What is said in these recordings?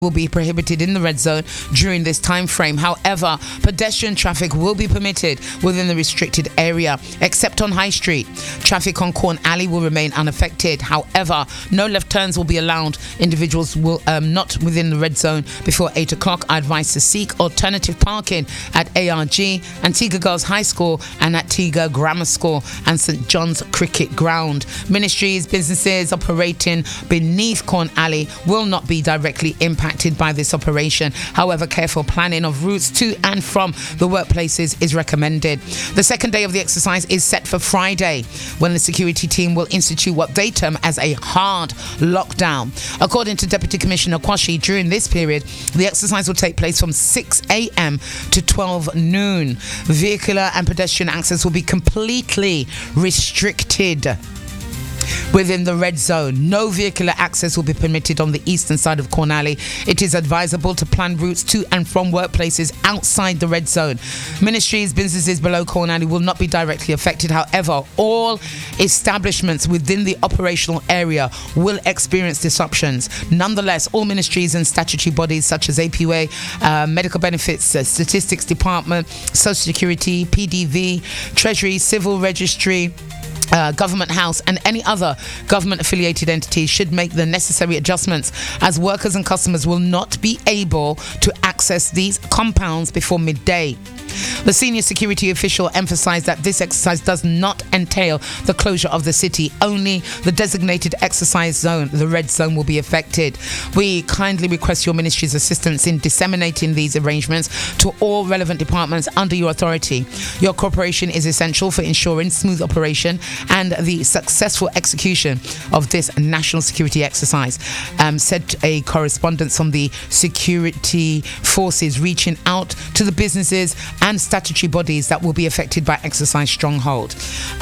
will be prohibited in the red zone during this time frame. However, pedestrian traffic will be permitted within the restricted area, except on High Street. Traffic on Corn Alley will remain unaffected. However, no left turns will be allowed. Individuals will not within the red zone before 8 o'clock are advised to seek alternative parking at ARG, Antigua Girls High School, and at Antigua Grammar School and St. John's Cricket Ground. Ministries, businesses operating beneath Corn Alley will not be directly impacted by this operation. However, careful planning of routes to and from the workplaces is recommended. The second day of the exercise is set for Friday, when the security team will institute what they term as a hard lockdown. According to Deputy Commissioner Kwashi, during this period, the exercise will take place from 6 a.m. to 12 noon. Vehicular and pedestrian access will be completely restricted within the red zone. No vehicular access will be permitted on the eastern side of Corn Alley. It is advisable to plan routes to and from workplaces outside the red zone. Ministries, businesses below Corn Alley will not be directly affected. However, all establishments within the operational area will experience disruptions. Nonetheless, all ministries and statutory bodies such as APUA, Medical Benefits, Statistics Department, Social Security, PDV, Treasury, Civil Registry, Government House, and any other government-affiliated entity should make the necessary adjustments, as workers and customers will not be able to access these compounds before midday. The senior security official emphasized that this exercise does not entail the closure of the city. Only the designated exercise zone, the red zone, will be affected. We kindly request your ministry's assistance in disseminating these arrangements to all relevant departments under your authority. Your cooperation is essential for ensuring smooth operation and the successful execution of this national security exercise, said a correspondent from the security forces, reaching out to the businesses and statutory bodies that will be affected by Exercise Stronghold.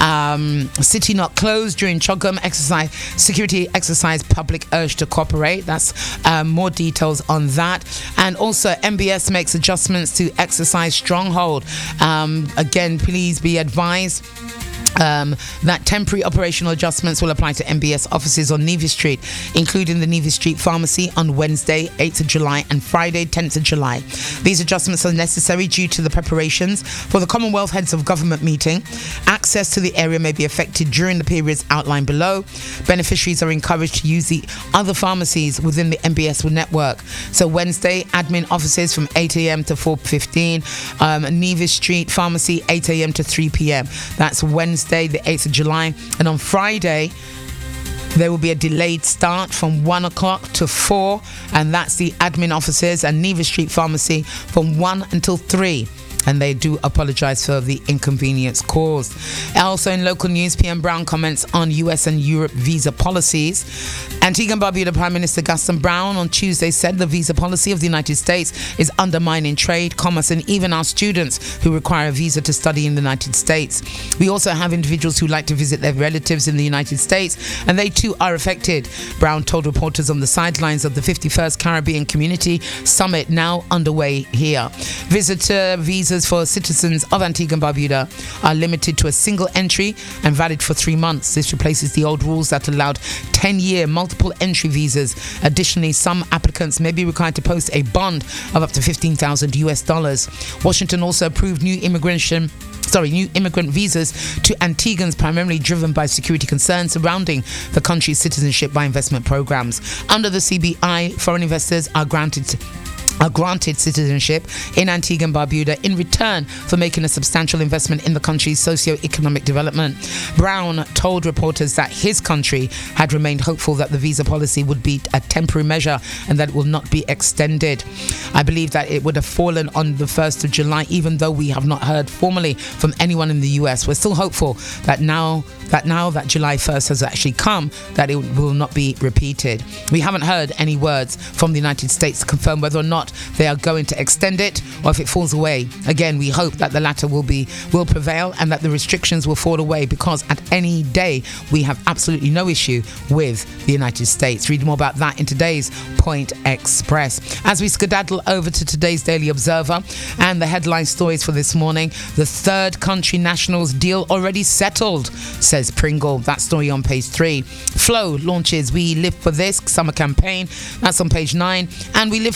City not closed during Chogum exercise, security exercise, public urge to cooperate. That's more details on that. And also MBS makes adjustments to Exercise Stronghold. Again, please be advised that temporary operational adjustments will apply to MBS offices on Nevis Street, including the Nevis Street Pharmacy on Wednesday, 8th of July and Friday, 10th of July. These adjustments are necessary due to the preparations for the Commonwealth Heads of Government meeting. Access to the area may be affected during the periods outlined below. Beneficiaries are encouraged to use the other pharmacies within the MBS network. So Wednesday, admin offices from 8 a.m. to 4:15. Nevis Street Pharmacy, 8 a.m. to 3 p.m. That's Wednesday, the 8th of July. And on Friday, there will be a delayed start from 1 o'clock to 4, and that's the admin offices and Nevis Street Pharmacy from 1 until 3. And they do apologise for the inconvenience caused. Also in local news, PM Brown comments on US and Europe visa policies. Antigua and Barbuda Prime Minister Gaston Brown on Tuesday said the visa policy of the United States is undermining trade, commerce, and even our students who require a visa to study in the United States. We also have individuals who like to visit their relatives in the United States, and they too are affected. Brown told reporters on the sidelines of the 51st Caribbean Community Summit, now underway here. Visitor visas for citizens of Antigua and Barbuda are limited to a single entry and valid for 3 months. This replaces the old rules that allowed 10-year multiple entry visas. Additionally, some applicants may be required to post a bond of up to $15,000. Washington also approved new immigrant visas to Antiguans, primarily driven by security concerns surrounding the country's citizenship by investment programs. Under the CBI, foreign investors are granted citizenship in Antigua and Barbuda in return for making a substantial investment in the country's socio-economic development. Brown told reporters that his country had remained hopeful that the visa policy would be a temporary measure and that it will not be extended. I believe that it would have fallen on the 1st of July, even though we have not heard formally from anyone in the US. We're still hopeful that now that July 1st has actually come, that it will not be repeated. We haven't heard any words from the United States to confirm whether or not they are going to extend it or if it falls away. Again, we hope that the latter will prevail and that the restrictions will fall away, because at any day we have absolutely no issue with the United States. Read more about that in today's Point Express. As we skedaddle over to today's Daily Observer and the headline stories for this morning: the third country nationals deal already settled, says Pringle. That story on page 3. Flow launches We Live for This summer campaign. That's on page 9. And We Live